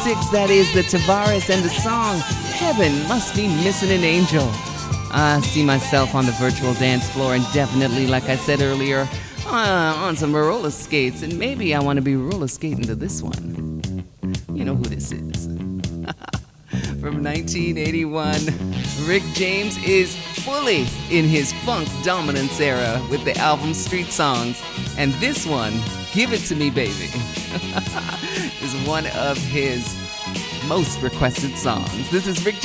1986, that is the Tavares and the song Heaven Must Be Missing an Angel. I see myself on the virtual dance floor and definitely, like I said earlier, on some roller skates, and maybe I want to be roller skating to this one. You know who this is. From 1981, Rick James is fully in his funk dominance era with the album Street Songs, and this one, Give It To Me Baby, is one of his most requested songs. This is Rick